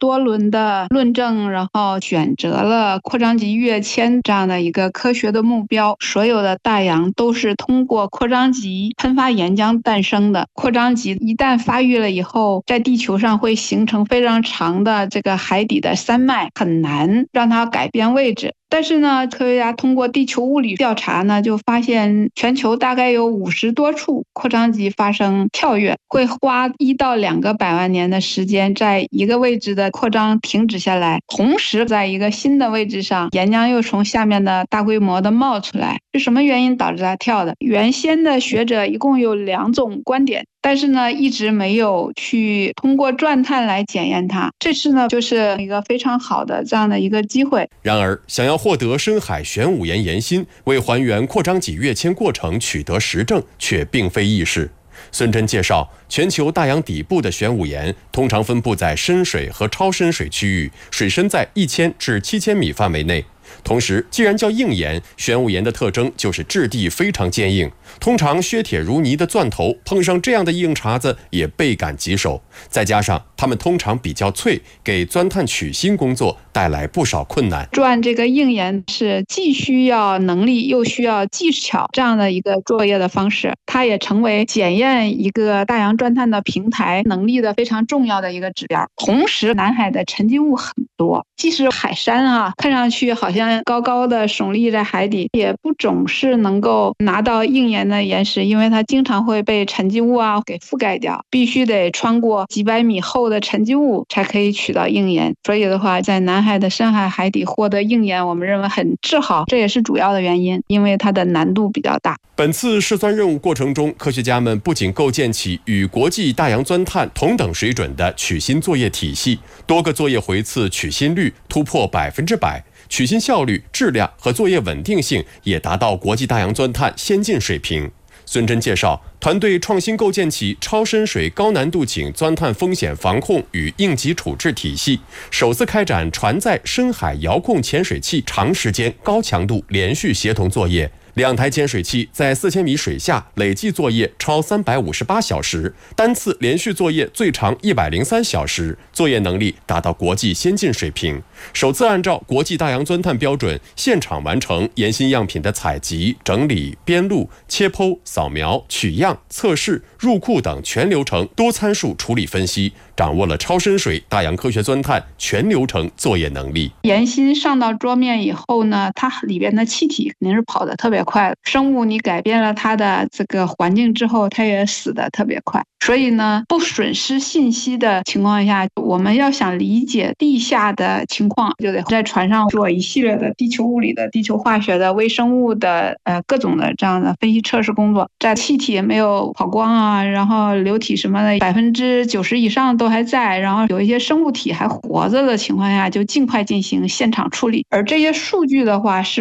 多轮的论证，然后选择了扩张级跃迁这样的一个科学的目标。所有的大洋都是通过扩张级喷发岩浆诞生的。扩张级一旦发育了以后，在地球上会形成非常长的这个海底的山脉，很难让它改变位置。但是呢，科学家通过地球物理调查呢，就发现全球大概有50多处扩张级发生跳跃，会花1到2个百万年的时间，在一个位置的扩张停止下来，同时在一个新的位置上，岩浆又从下面的大规模的冒出来。是什么原因导致它跳的？原先的学者一共有2种观点，但是呢，一直没有去通过钻探来检验它。这次呢，就是一个非常好的这样的一个机会。 然而，想要获得深海玄武岩岩心，为还原扩张级跃迁过程取得实证，却并非易事。孙真介绍，全球大洋底部的玄武岩通常分布在深水和超深水区域，水深在1000至7000米范围内。同时，既然叫硬岩，玄武岩的特征就是质地非常坚硬，通常削铁如泥的钻头碰上这样的硬茬子也倍感棘手，再加上它们通常比较脆，给钻探取芯工作带来不少困难。 钻这个硬岩是既需要能力又需要技巧这样的一个作业的方式，它也成为检验一个大洋钻探的平台能力的非常重要的一个指标。同时，南海的沉积物很多，即使海山看上去好像高高的耸立在海底，也不总是能够拿到硬岩的岩石，因为它经常会被沉积物给覆盖掉，必须得穿过几百米厚的沉积物才可以取到硬岩。所以的话，在南海的深海海底获得硬岩，我们认为很自豪，这也是主要的原因，因为它的难度比较大。 本次试钻任务过程中，科学家们不仅构建起与国际大洋钻探同等水准的取芯作业体系，多个作业回次取芯率突破100%，取芯效率、质量和作业稳定性也达到国际大洋钻探先进水平。孙真介绍，团队创新构建起超深水高难度井钻探风险防控与应急处置体系，首次开展船载深海遥控潜水器长时间高强度连续协同作业。2台潜水器在4000米水下累计作业超358小时，单次连续作业最长103小时，作业能力达到国际先进水平。首次按照国际大洋钻探标准，现场完成岩心样品的采集、整理、编录、切剖、扫描、取样、测试、入库等全流程多参数处理分析，掌握了超深水大洋科学钻探全流程作业能力。 岩心上到桌面以后呢，它里边的气体肯定是跑得特别快的，生物你改变了它的这个环境之后，它也死得特别快。所以呢，不损失信息的情况下，我们要想理解地下的情况，就得在船上做一系列的地球物理的、地球化学的、微生物的各种的这样的分析测试工作。在气体没有跑光然后流体什么的90%以上都还在，然后有一些生物体还活着的情况下，就尽快进行现场处理。而这些数据的话是